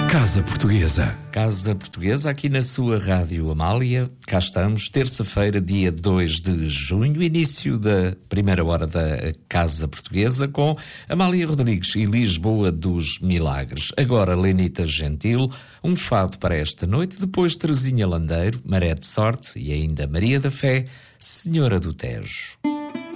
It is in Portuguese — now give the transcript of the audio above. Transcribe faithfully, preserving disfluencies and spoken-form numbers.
Casa Portuguesa. Casa Portuguesa, aqui na sua Rádio Amália. Cá estamos, terça-feira, dia dois de junho, início da primeira hora da Casa Portuguesa, com Amália Rodrigues e Lisboa dos Milagres. Agora, Lenita Gentil, um fado para esta noite, depois Teresinha Landeiro, Maré de Sorte e ainda Maria da Fé, Senhora do Tejo.